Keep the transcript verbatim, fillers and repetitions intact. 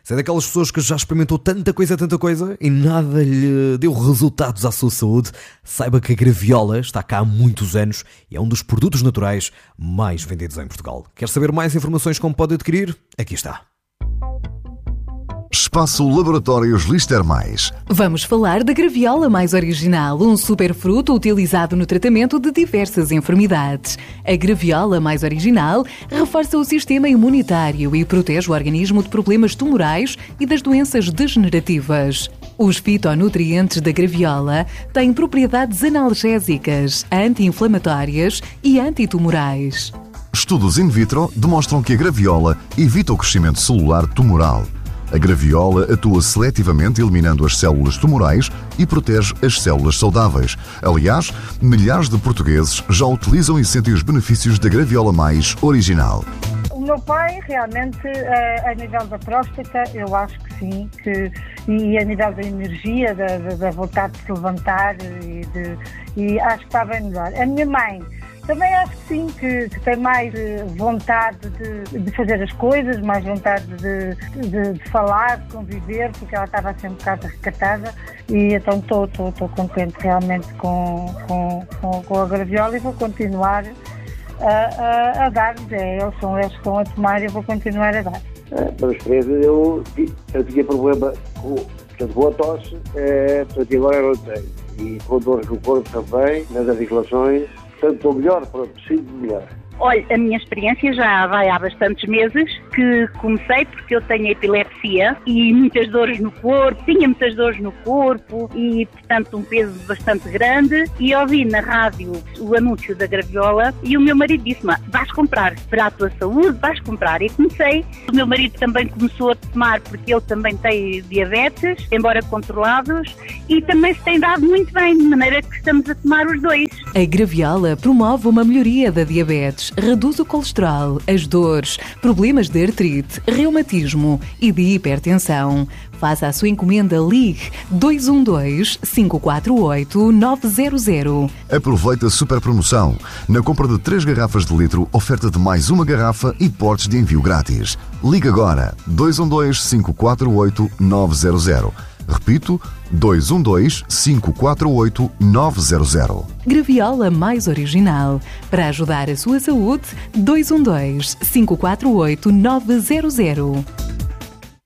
Se é daquelas pessoas que já experimentou tanta coisa, tanta coisa e nada lhe deu resultados à sua saúde, saiba que a Graviola está cá há muitos anos e é um dos produtos naturais mais vendidos em Portugal. Quer saber mais informações como pode adquirir? Aqui está. Espaço Laboratórios Lister Mais. Vamos falar da Graviola Mais Original, um superfruto utilizado no tratamento de diversas enfermidades. A Graviola Mais Original reforça o sistema imunitário e protege o organismo de problemas tumorais e das doenças degenerativas. Os fitonutrientes da Graviola têm propriedades analgésicas, anti-inflamatórias e antitumorais. Estudos in vitro demonstram que a Graviola evita o crescimento celular tumoral. A Graviola atua seletivamente eliminando as células tumorais e protege as células saudáveis. Aliás, milhares de portugueses já utilizam e sentem os benefícios da Graviola Mais Original. O meu pai, realmente, a nível da próstata, eu acho que sim, que, e a nível da energia, da, da vontade de se levantar, e, de, e acho que está bem melhor. A minha mãe, também acho que sim, que, que tem mais vontade de, de fazer as coisas, mais vontade de, de, de falar, de conviver, porque ela estava sempre um bocado recatada e então estou, estou, estou contente realmente com, com, com, com a Graviola e vou continuar a, a, a dar-lhes. É, eles são eles que estão a tomar e eu vou continuar a dar. Para experiência, eu, eu tinha problema com, portanto, com a tosse, é, portanto, agora eu não tenho. E com dores no corpo também, nas articulações. Portanto, estou melhor, pronto, sinto melhor. Olha, a minha experiência já vai há bastantes meses que comecei porque eu tenho epilepsia e muitas dores no corpo, tinha muitas dores no corpo e, portanto, um peso bastante grande e ouvi na rádio o anúncio da Graviola e o meu marido disse-me, vais comprar para a tua saúde, vais comprar. E comecei. O meu marido também começou a tomar porque ele também tem diabetes, embora controlados, e também se tem dado muito bem, de maneira que estamos a tomar os dois. A Graviola promove uma melhoria da diabetes, reduz o colesterol, as dores, problemas de artrite, reumatismo e de hipertensão. Faça a sua encomenda, ligue dois um dois, cinco quatro oito, nove zero zero. Aproveite a super promoção. Na compra de três garrafas de litro, oferta de mais uma garrafa e portes de envio grátis. Ligue agora dois um dois, cinco quatro oito, nove zero zero. Repito, dois um dois, cinco quatro oito, nove zero zero. Graviola Mais Original. Para ajudar a sua saúde, dois um dois, cinco quatro oito, nove zero zero.